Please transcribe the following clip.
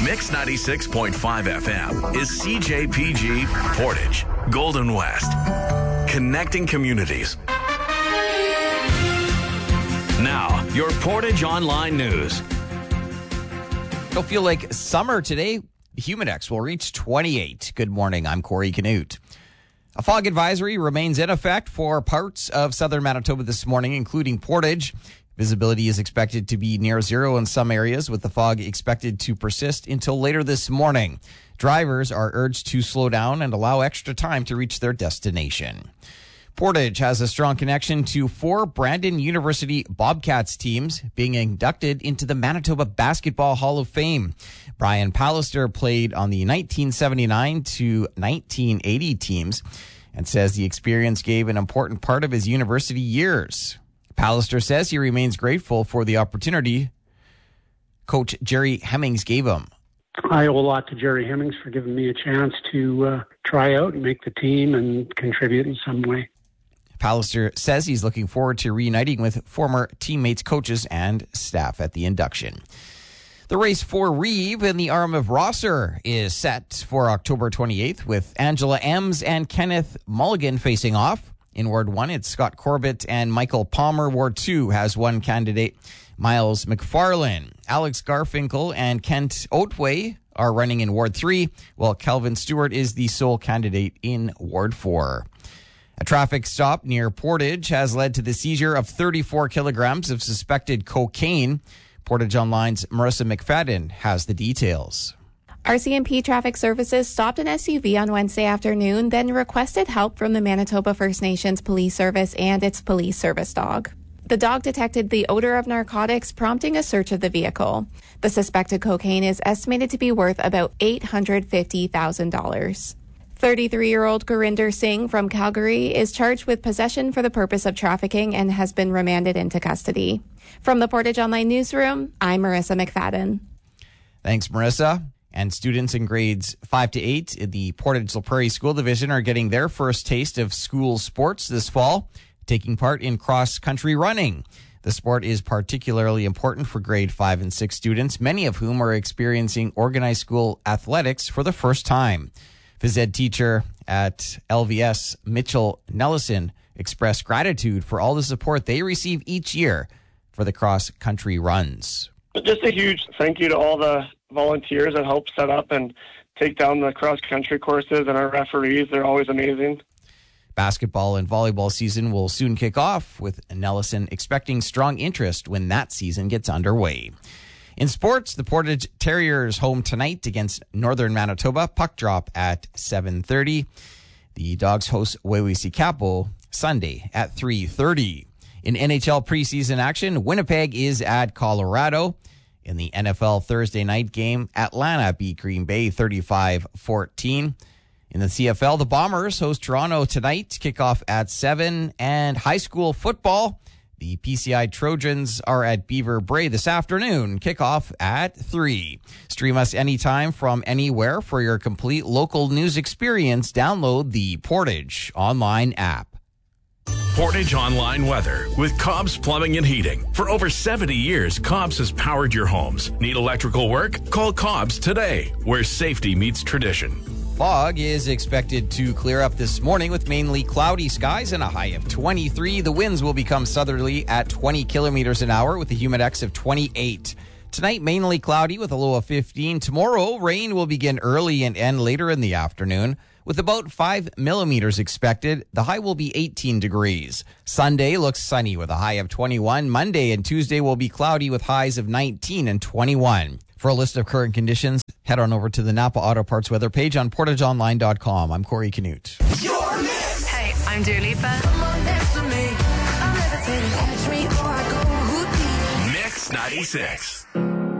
Mix 96.5 FM is CJPG Portage, Golden West. Connecting communities. Now, your Portage Online News. It'll feel like summer today. The Humidex will reach 28. Good morning. I'm Corey Canute. A fog advisory remains in effect for parts of southern Manitoba this morning, including Portage. Visibility is expected to be near zero in some areas, with the fog expected to persist until later this morning. Drivers are urged to slow down and allow extra time to reach their destination. Portage has a strong connection to 4 Brandon University Bobcats teams being inducted into the Manitoba Basketball Hall of Fame. Brian Pallister played on the 1979 to 1980 teams and says the experience gave an important part of his university years. Pallister says he remains grateful for the opportunity Coach Jerry Hemmings gave him. I owe a lot to Jerry Hemmings for giving me a chance to try out and make the team and contribute in some way. Pallister says he's looking forward to reuniting with former teammates, coaches, and staff at the induction. The race for Reeve in the Arm of Rosser is set for October 28th, with Angela Ems and Kenneth Mulligan facing off. In Ward 1, it's Scott Corbett and Michael Palmer. Ward 2 has one candidate, Miles McFarlane. Alex Garfinkel and Kent Otway are running in Ward 3, while Calvin Stewart is the sole candidate in Ward 4. A traffic stop near Portage has led to the seizure of 34 kilograms of suspected cocaine. Portage Online's Marissa McFadden has the details. RCMP Traffic Services stopped an SUV on Wednesday afternoon, then requested help from the Manitoba First Nations Police Service and its police service dog. The dog detected the odor of narcotics, prompting a search of the vehicle. The suspected cocaine is estimated to be worth about $850,000. 33-year-old Gurinder Singh from Calgary is charged with possession for the purpose of trafficking and has been remanded into custody. From the Portage Online Newsroom, I'm Marissa McFadden. Thanks, Marissa. And students in grades 5 to 8 in the Portage La Prairie School Division are getting their first taste of school sports this fall, taking part in cross-country running. The sport is particularly important for grade 5 and 6 students, many of whom are experiencing organized school athletics for the first time. Phys ed teacher at LVS, Mitchell Nellison, expressed gratitude for all the support they receive each year for the cross-country runs. Just a huge thank you to all the volunteers that help set up and take down the cross-country courses, and our referees. They're always amazing. Basketball and volleyball season will soon kick off, with Nellison expecting strong interest when that season gets underway. In sports, the Portage Terriers home tonight against Northern Manitoba. Puck drop at 7:30. The Dogs host Wawasee-Capo Sunday at 3:30. In NHL preseason action, Winnipeg is at Colorado. In the NFL Thursday night game, Atlanta beat Green Bay 35-14. In the CFL, the Bombers host Toronto tonight, kickoff at 7. And high school football, the PCI Trojans are at Beaver Bray this afternoon, kickoff at 3. Stream us anytime from anywhere for your complete local news experience. Download the Portage Online app. Portage Online Weather with Cobb's Plumbing and Heating. For over 70 years, Cobb's has powered your homes. Need electrical work? Call Cobb's today, where safety meets tradition. Fog is expected to clear up this morning with mainly cloudy skies and a high of 23. The winds will become southerly at 20 kilometers an hour with a humidex of 28. Tonight, mainly cloudy with a low of 15. Tomorrow, rain will begin early and end later in the afternoon, with about 5 millimeters expected. The high will be 18 degrees. Sunday looks sunny with a high of 21. Monday and Tuesday will be cloudy with highs of 19 and 21. For a list of current conditions, head on over to the Napa Auto Parts weather page on portageonline.com. I'm Corey Canute. Hey, I'm Dua Lipa. Mix 96.